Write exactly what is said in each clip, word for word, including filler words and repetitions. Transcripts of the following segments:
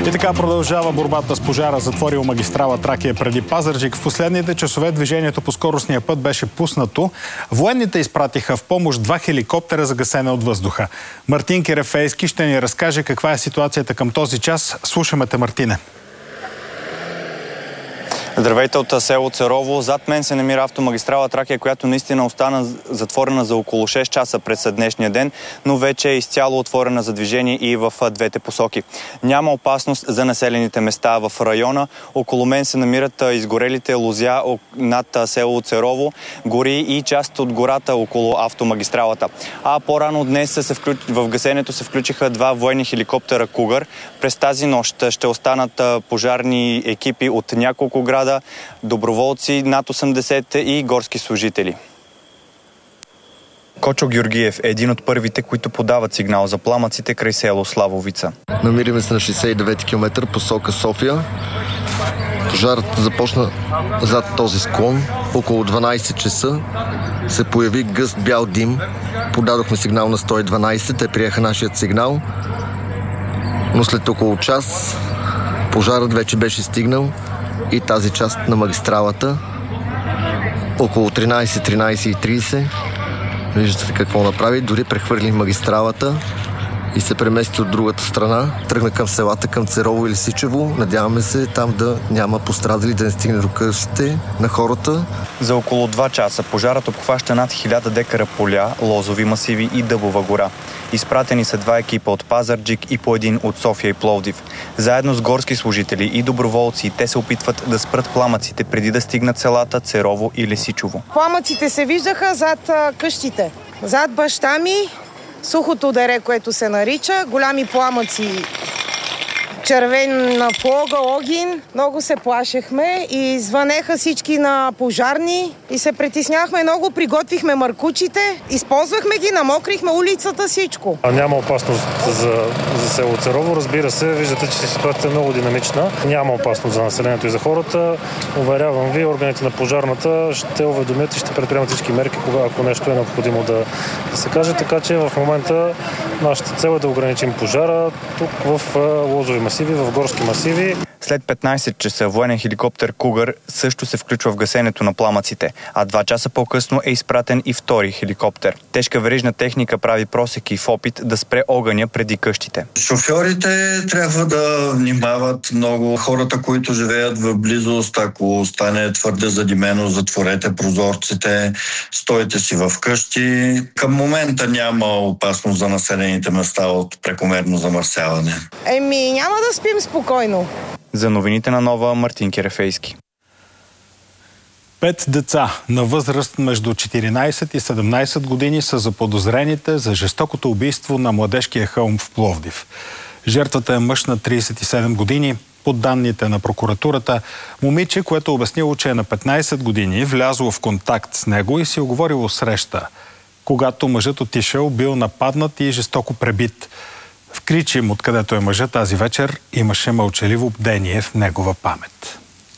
И така продължава борбата с пожара, затворил магистрала Тракия преди Пазарджик. В последните часове движението по скоростния път беше пуснато. Военните изпратиха в помощ два хеликоптера за гасене от въздуха. Мартин Кирефейски ще ни разкаже каква е ситуацията към този час. Слушаме те, Мартине. Здравейте от село Царово. Зад мен се намира автомагистрала Тракия, която наистина остана затворена за около шест часа през днешния ден, но вече е изцяло отворена за движение и в двете посоки. Няма опасност за населените места в района. Около мен се намират изгорелите лозя над село Царово, гори и част от гората около автомагистралата. А по-рано днес се включ... в гасенето се включиха два военни хеликоптера Кугър. През тази нощ ще останат пожарни екипи от няколко града, доброволци над осемдесет и горски служители. Кочо Георгиев е един от първите, които подават сигнал за пламъците край село Славовица. Намираме се на шейсет и девети километър посока София. Пожарът започна зад този склон. Около дванайсет часа се появи гъст бял дим. Подадохме сигнал на сто и дванайсет. Те приеха нашият сигнал. Но след около час пожарът вече беше стигнал и тази част на магистралата. Около тринайсет тринайсет и трийсет. Виждате какво направи. Дори прехвърли магистралата и се премести от другата страна. Тръгна към селата, към Царово или Сичево. Надяваме се там да няма пострадали, да не стигне до къщите на хората. За около два часа пожарът обхваща над хиляда декара поля, лозови масиви и дъбова гора. Изпратени са два екипа от Пазарджик и по един от София и Пловдив. Заедно с горски служители и доброволци те се опитват да спрат пламъците преди да стигнат селата Царово и Лесичово. Пламъците се виждаха зад а, къщите. Зад баща ми, Сухото дере, което се нарича, голями пламъци, червена флога, огин. Много се плашехме и звънеха всички на пожарни и се притесняхме много, приготвихме маркучите, използвахме ги, намокрихме улицата, всичко. А няма опасност за, за село Царово, разбира се. Виждате, че ситуацията е много динамична. Няма опасност за населението и за хората. Уверявам ви, органите на пожарната ще уведомят и ще предприемат всички мерки, кога, ако нещо е необходимо да, да се каже. Така че в момента нашата цел е да ограничим пожара тук в лозови масиви, в горски масиви. След петнайсет часа военен хеликоптер Кугър също се включва в гасенето на пламъците, а два часа по-късно е изпратен и втори хеликоптер. Тежка верижна техника прави просеки в опит да спре огъня преди къщите. Шофьорите трябва да внимават много. Хората, които живеят в близост, ако стане твърде задимено, затворете прозорците, стойте си в къщи. Към момента няма опасност за населените места от прекомерно замърсяване. Еми, няма да спим спокойно. За новините на Нова, Мартин Кирефейски. Пет деца на възраст между четиринайсет и седемнайсет години са заподозрените за жестокото убийство на Младежкия хълм в Пловдив. Жертвата е мъж на трийсет и седем години. По данните на прокуратурата, момиче, което обяснило, че е на петнайсет години, влязло в контакт с него и си оговорило среща. Когато мъжът отишъл, бил нападнат и жестоко пребит. В Кричим, откъдето е мъжът, тази вечер имаше мълчаливо бдение в негова памет.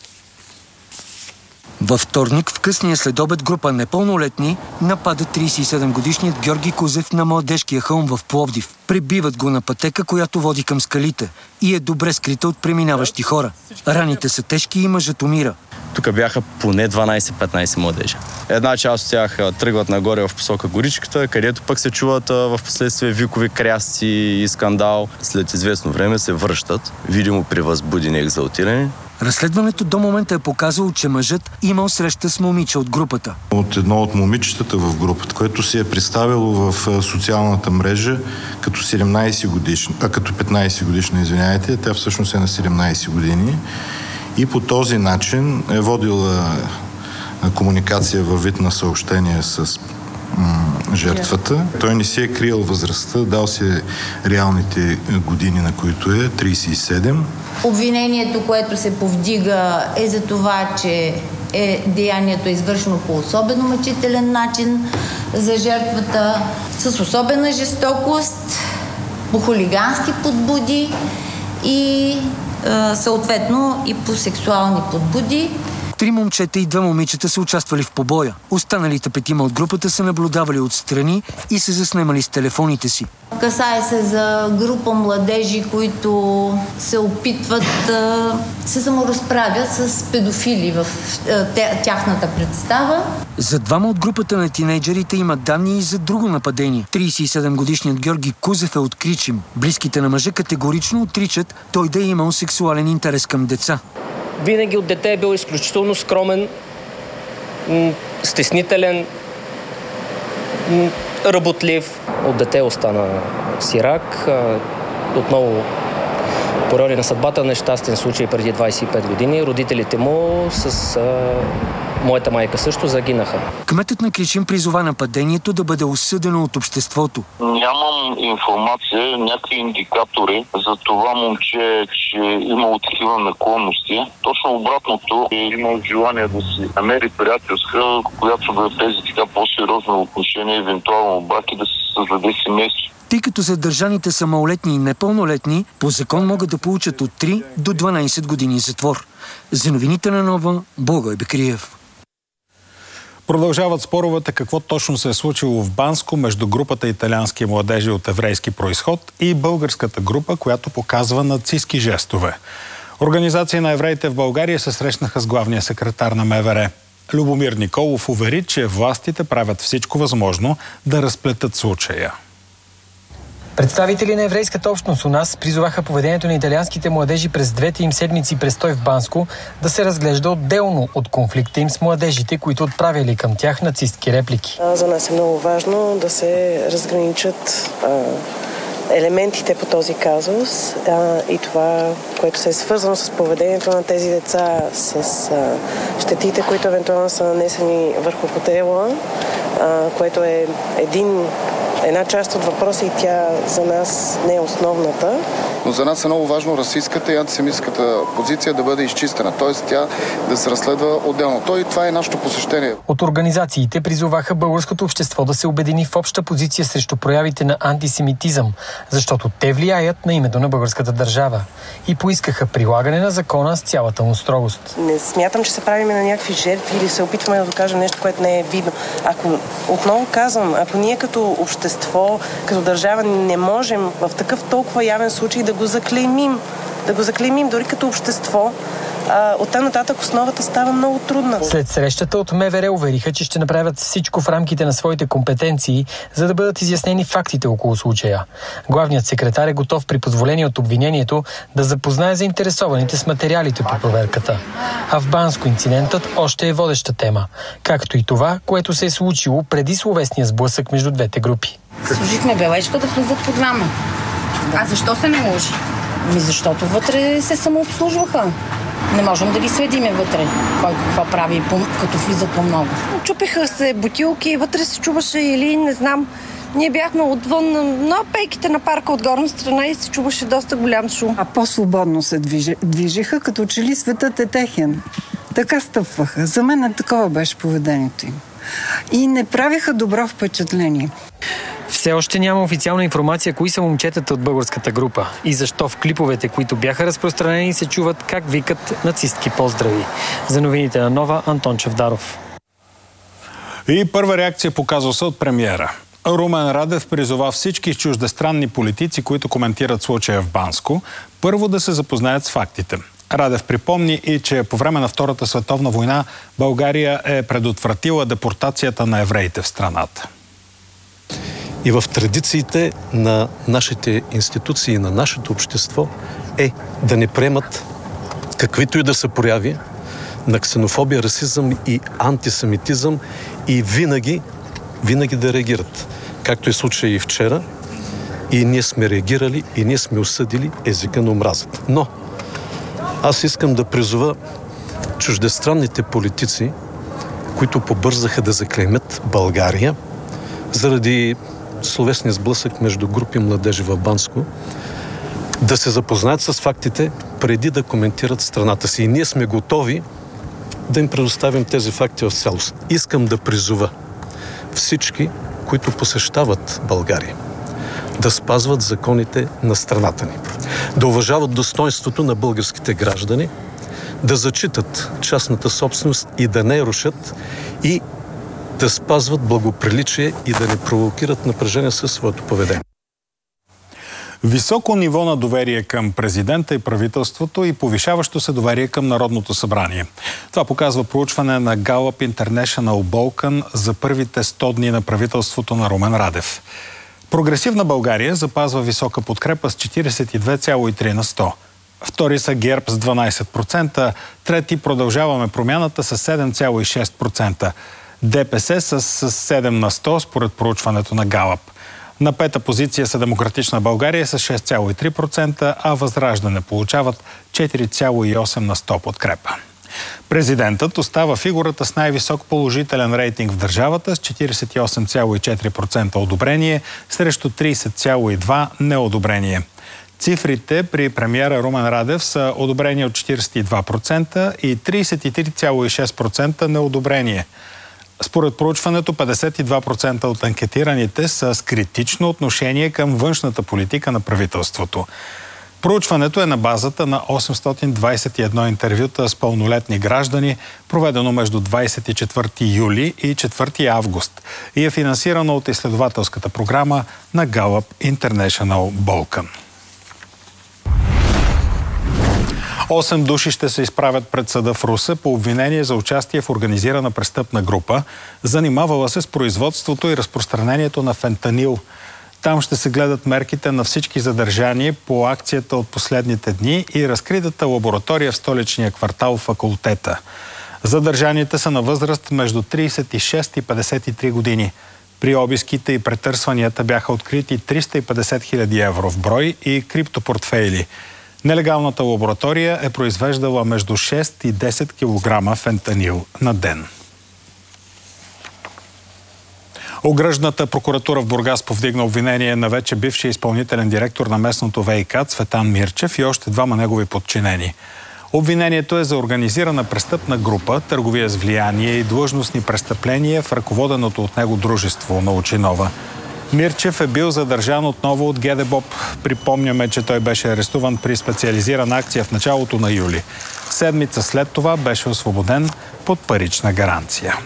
Във вторник в късния следобед група непълнолетни нападат трийсет и седем годишният Георги Кузев на Младежкия хълм в Пловдив. Пребиват го на пътека, която води към скалите и е добре скрита от преминаващи хора. Раните са тежки и мъжът умира. Тук бяха поне дванайсет-петнайсет младежа. Една част от тях тръгват нагоре в посока горичката, където пък се чуват в последствие викови, крясци и скандал. След известно време се връщат, видимо при възбудени екзалтирани. Разследването до момента е показало, че мъжът имал среща с момиче от групата. От едно от момичетата в групата, което си е представило в социалната мрежа като седемнайсет годишна, а като петнайсет годишна, извиняйте, тя всъщност е на седемнайсет години и по този начин е водила комуникация във вид на съобщение с жертвата. Той не си е криел възрастта, дал си реалните години, на които е трийсет и седем. Обвинението, което се повдига, е за това, че е, деянието е извършено по особено мъчителен начин за жертвата, с особена жестокост, по хулигански подбуди и съответно и по сексуални подбуди. Три момчета и две момичета са участвали в побоя. Останалите петима от групата са наблюдавали отстрани и се заснемали с телефоните си. Касае се за група младежи, които се опитват да се саморазправят с педофили в тяхната представа. За двама от групата на тинейджерите има данни и за друго нападение. тридесет и седем годишният Георги Кузев е от Кричим. Близките на мъжа категорично отричат той да е имал сексуален интерес към деца. Винаги от дете е бил изключително скромен, стеснителен, работлив. От дете остана сирак. Отново породи на съдбата, нещастен случай преди двадесет и пет години. Родителите му с а, моята майка също загинаха. Кметът на Кричим призова нападението да бъде осъдено от обществото. Нямам информация, някакви индикатори за това момче, че е имало такива наклонности. Точно обратното, е имал желание да си намери приятелска, която да тези така по-сериозно отношение, евентуално брак и да се създаде семейство. Тъй като задържаните са малолетни и непълнолетни, по закон могат да получат от три до дванадесет години затвор. За новините на Нова, Благой Бекриев. Продължават споровете какво точно се е случило в Банско между групата италиански младежи от еврейски произход и българската група, която показва нацистки жестове. Организации на евреите в България се срещнаха с главния секретар на МВР. Любомир Николов увери, че властите правят всичко възможно да разплетат случая. Представители на еврейската общност у нас призоваха поведението на италианските младежи през двете им седмици престой в Банско да се разглежда отделно от конфликта им с младежите, които отправили към тях нацистки реплики. За нас е много важно да се разграничат а, елементите по този казус а, и това, което се е свързано с поведението на тези деца, с а, щетите, които евентуално са нанесени върху хотела, а, което е един Една част от въпроса и тя за нас не е основната. Но за нас е много важно расистската и антисемитската позиция да бъде изчистена, т.е. тя да се разследва отделно. То и това е нашето посещение. От организациите призоваха българското общество да се обедини в обща позиция срещу проявите на антисемитизъм, защото те влияят на името на българската държава и поискаха прилагане на закона с цялата му строгост. Не смятам, че се правиме на някакви жертви или се опитваме да докажем нещо, което не е видно. Ако, отново казвам, ако ние като общество, като държава не можем в такъв толкова явен случай да го заклеймим, да го заклеймим дори като общество, а, оттам нататък основата става много трудна. След срещата от МВР увериха, че ще направят всичко в рамките на своите компетенции, за да бъдат изяснени фактите около случая. Главният секретар е готов при позволение от обвинението да запознае заинтересованите с материалите по проверката. А в Банско инцидентът още е водеща тема, както и това, което се е случило преди словесния сблъсък между двете групи. Служихме бележка да влизат по двама. А защо се наложи? Ми защото вътре се самообслужваха. Не можем да ги следиме вътре, кой какво прави, като влизат по много. Чупиха се бутилки, вътре се чуваше или не знам. Ние бяхме отвън на пейките на парка от горна страна и се чуваше доста голям шум. А по-свободно се движи, движиха, като че ли светът е техен. Така стъпваха. За мен такова беше поведението им. И не правиха добро впечатление. Все още няма официална информация кои са момчетата от българската група и защо в клиповете, които бяха разпространени, се чуват как викат нацистки поздрави. За новините на Нова, Антон Чавдаров. И първа реакция по казуса от премиера. Румен Радев призова всички чуждестранни политици, които коментират случая в Банско, първо да се запознаят с фактите. Радев припомни и, че по време на Втората световна война България е предотвратила депортацията на евреите в страната. И в традициите на нашите институции, на нашето общество е да не приемат каквито и да са прояви на ксенофобия, расизъм и антисемитизъм и винаги, винаги да реагират. Както е случай и вчера, и ние сме реагирали, и ние сме осъдили езика на омразата. Но аз искам да призова чуждестранните политици, които побързаха да заклеймят България заради словесния сблъсък между групи младежи в Банско, да се запознаят с фактите преди да коментират страната си. И ние сме готови да им предоставим тези факти в цялост. Искам да призова всички, които посещават България, да спазват законите на страната ни, да уважават достоинството на българските граждани, да зачитат частната собственост и да не рушат и да спазват благоприличие и да не провокират напрежение със своето поведение. Високо ниво на доверие към президента и правителството и повишаващо се доверие към Народното събрание. Това показва проучване на Gallup International Balkan за първите сто дни на правителството на Румен Радев. Прогресивна България запазва висока подкрепа с четиридесет и две цяло и три на сто. Втори са ГЕРБ с дванадесет процента, трети Продължаваме промяната с седем цяло и шест процента. ДПС с седем на сто според проучването на Gallup. На пета позиция са Демократична България с шест цяло и три процента, а Възраждане получават четири цяло и осем на сто подкрепа. Президентът остава фигурата с най-висок положителен рейтинг в държавата с четиридесет и осем цяло и четири процента одобрение срещу тридесет цяло и два процента неодобрение. Цифрите при премиера Румен Радев са одобрение от четиридесет и два процента и тридесет и три цяло и шест процента неодобрение. Според проучването, петдесет и два процента от анкетираните са с критично отношение към външната политика на правителството. Проучването е на базата на осемстотин двадесет и едно интервюта с пълнолетни граждани, проведено между двадесет и четвърти юли и четвърти август и е финансирано от изследователската програма на Gallup International Balkan. Осем души ще се изправят пред съда в Русе по обвинение за участие в организирана престъпна група, занимавала се с производството и разпространението на фентанил. Там ще се гледат мерките на всички задържани по акцията от последните дни и разкритата лаборатория в столичния квартал Факултета. Задържаните са на възраст между тридесет и шест и петдесет и три години. При обиските и претърсванията бяха открити триста и петдесет хиляди евро в брой и криптопортфейли. Нелегалната лаборатория е произвеждала между шест и десет килограма фентанил на ден. Окръжната прокуратура в Бургас повдигна обвинение на вече бившия изпълнителен директор на местното ВиК Цветан Мирчев и още двама негови подчинени. Обвинението е за организирана престъпна група, търговия с влияние и длъжностни престъпления в ръководеното от него дружество Научинова. Мирчев е бил задържан отново от ГДБОП. Припомняме, че той беше арестуван при специализирана акция в началото на юли. Седмица след това беше освободен под парична гаранция.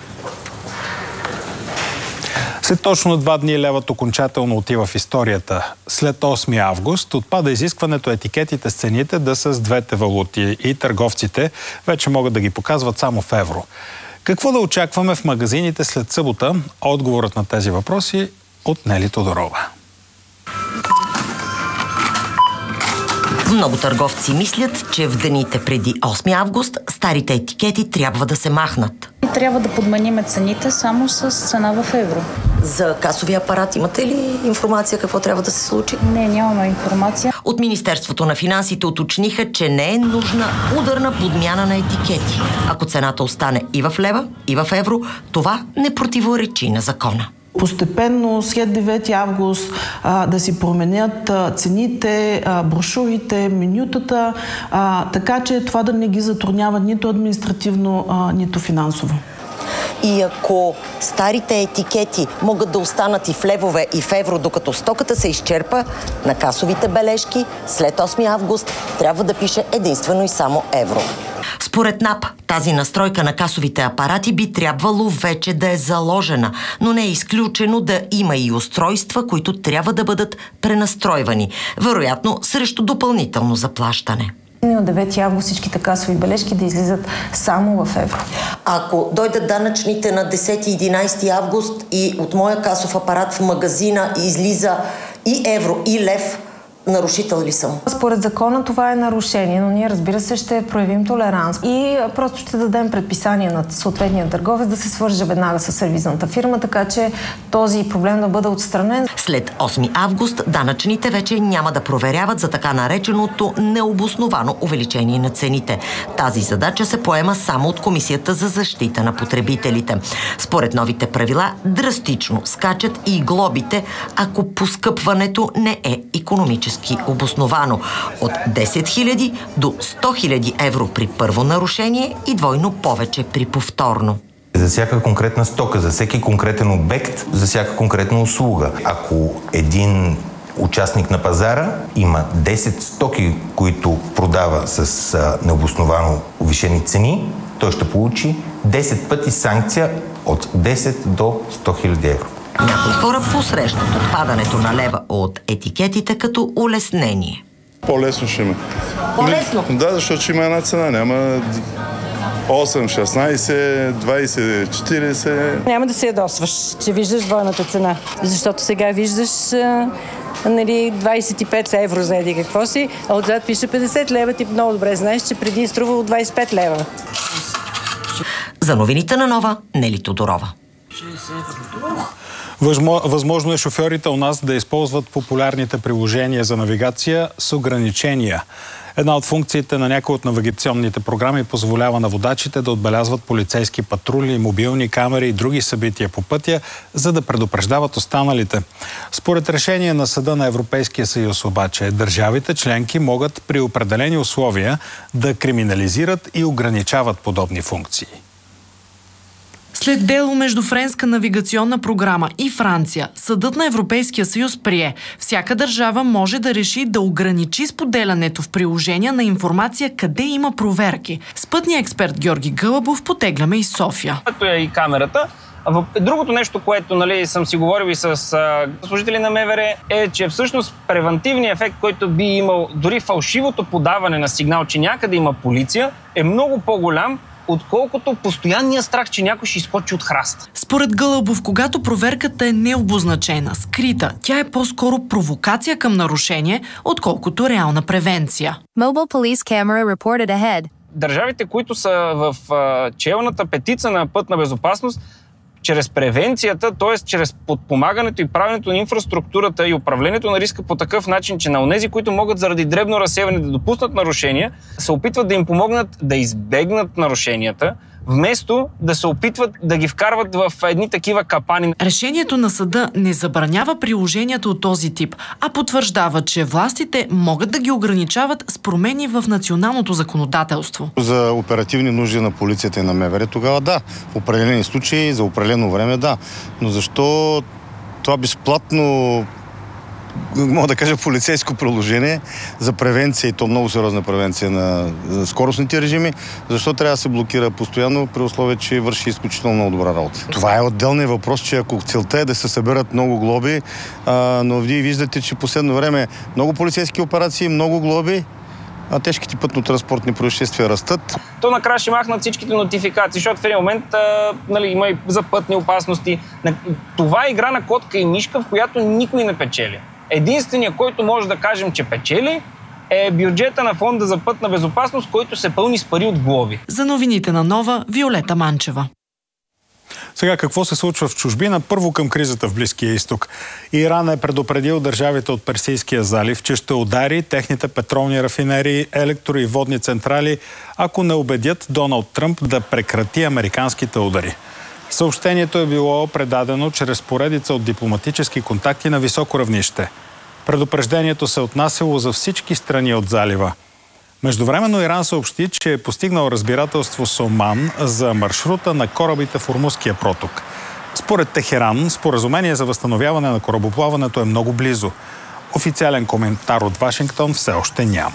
След точно два дни левът окончателно отива в историята. След осми август отпада изискването етикетите с цените да са с двете валути и търговците вече могат да ги показват само в евро. Какво да очакваме в магазините след събота? Отговорът на тези въпроси от Нели Тодорова. Много търговци мислят, че в дените преди осми август старите етикети трябва да се махнат. Трябва да подмениме цените само с цена в евро. За касовия апарат имате ли информация какво трябва да се случи? Не, нямаме информация. От Министерството на финансите уточниха, че не е нужна ударна подмяна на етикети. Ако цената остане и в лева, и в евро, това не противоречи на закона. Постепенно след девети август а, да си променят а, цените, а, брошурите, менютата, а, така че това да не ги затруднява нито административно, а, нито финансово. И ако старите етикети могат да останат и в левове, и в евро, докато стоката се изчерпа, на касовите бележки след осми август трябва да пише единствено и само евро. Според НАП, тази настройка на касовите апарати би трябвало вече да е заложена, но не е изключено да има и устройства, които трябва да бъдат пренастройвани, вероятно срещу допълнително заплащане. На девети август всичките касови бележки да излизат само в евро. Ако дойдат данъчните на десети и единадесети август и от моя касов апарат в магазина излиза и евро, и лев, нарушител ли съм? Според закона това е нарушение, но ние, разбира се, ще проявим толеранс и просто ще дадем предписание на съответния търговец да се свърже веднага с сервизната фирма, така че този проблем да бъде отстранен. След осми август данъчните вече няма да проверяват за така нареченото необосновано увеличение на цените. Тази задача се поема само от Комисията за защита на потребителите. Според новите правила драстично скачат и глобите, ако поскъпването не е икономическо обосновано от десет хиляди до сто хиляди евро при първо нарушение и двойно повече при повторно. За всяка конкретна стока, за всеки конкретен обект, за всяка конкретна услуга. Ако един участник на пазара има десет стоки, които продава с а, необосновано повишени цени, той ще получи десет пъти санкция от десет до сто хиляди евро. Някои хора посрещат отпадането на лева от етикетите като улеснение. По-лесно ще има. По-лесно? Да, защото ще има една цена. Няма осем, шестнайсет, двайсет, четирийсет. Няма да се ядосваш, че виждаш двойната цена. Защото сега виждаш а, нали, двайсет и пет евро за еди какво си, а отзад пише петдесет лева. Ти много добре знаеш, че преди е струвало двайсет и пет лева. За новините на Нова, Нели Тодорова. Възможно е шофьорите у нас да използват популярните приложения за навигация с ограничения. Една от функциите на някои от навигационните програми позволява на водачите да отбелязват полицейски патрули, мобилни камери и други събития по пътя, за да предупреждават останалите. Според решение на Съда на Европейския съюз обаче, държавите членки могат при определени условия да криминализират и ограничават подобни функции. След дело между френска навигационна програма и Франция, Съдът на Европейския съюз прие. Всяка държава може да реши да ограничи споделянето в приложения на информация къде има проверки. С пътния експерт Георги Гълъбов потегляме и София. Ето е и камерата. Другото нещо, което нали, съм си говорил и с а, служители на МВР, е, че всъщност превентивният ефект, който би имал дори фалшивото подаване на сигнал, че някъде има полиция, е много по-голям, отколкото постоянния страх, че някой ще изскочи от храст. Според Гълъбов, когато проверката е необозначена, скрита, тя е по-скоро провокация към нарушение, отколкото реална превенция. Mobile police camera reported ahead. Държавите, които са в а, челната петица на пътна безопасност, чрез превенцията, т.е. чрез подпомагането и правенето на инфраструктурата и управлението на риска по такъв начин, че на онези, които могат заради дребно разсеване да допуснат нарушения, се опитват да им помогнат да избегнат нарушенията, вместо да се опитват да ги вкарват в едни такива капани. Решението на съда не забранява приложението от този тип, а потвърждава, че властите могат да ги ограничават с промени в националното законодателство. За оперативни нужди на полицията и на МВР тогава да. В определени случаи, за определено време да. Но защо това безплатно, мога да кажа, полицейско приложение за превенция, и то много сериозна превенция на скоростните режими, защо трябва да се блокира постоянно при условие, че върши изключително много добра работа. Това е отделният въпрос, че ако целта е да се съберат много глоби, а, но вие виждате, че последно време много полицейски операции, много глоби, а тежките пътно-транспортни происшествия растат. То накрая ще махнат всичките нотификации, защото в един момент а, нали, има и за пътни опасности. Това е игра на котка и мишка, в която никой не печели. Единственият, който може да кажем, че печели, е бюджета на фонда за пътна безопасност, който се пълни с пари от глоби. За новините на Нова, Виолета Манчева. Сега какво се случва в чужбина? Първо към кризата в Близкия изток. Иран е предупредил държавите от Персийския залив, че ще удари техните петролни рафинерии, електро- и водни централи, ако не убедят Доналд Тръмп да прекрати американските удари. Съобщението е било предадено чрез поредица от дипломатически контакти на високо равнище. Предупреждението се отнасяло за всички страни от залива. Междувременно Иран съобщи, че е постигнал разбирателство с Оман за маршрута на корабите в Ормузския проток. Според Техеран, споразумение за възстановяване на корабоплаването е много близо. Официален коментар от Вашингтон все още няма.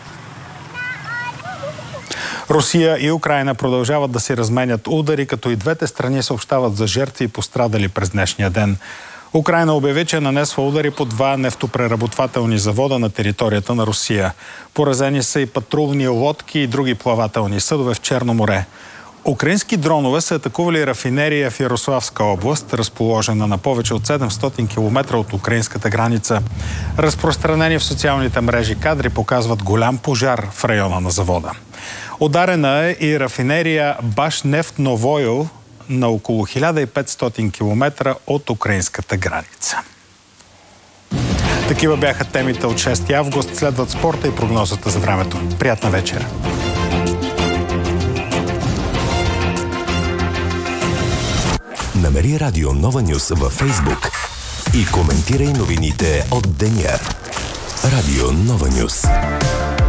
Русия и Украйна продължават да си разменят удари, като и двете страни съобщават за жертви и пострадали през днешния ден. Украйна обяви, че е нанесла удари по два нефтопреработвателни завода на територията на Русия. Поразени са и патрулни лодки и други плавателни съдове в Черно море. Украински дронове са атакували рафинерия в Ярославска област, разположена на повече от седемстотин километра от украинската граница. Разпространени в социалните мрежи кадри показват голям пожар в района на завода. Ударена е и рафинерия Башнефт Новойл на около хиляда и петстотин километра от украинската граница. Такива бяха темите от шести август. Следват спорта и прогнозата за времето. Приятна вечер! Намери Радио Нова Нюз във Фейсбук и коментирай новините от деня. Радио Нова Нюз.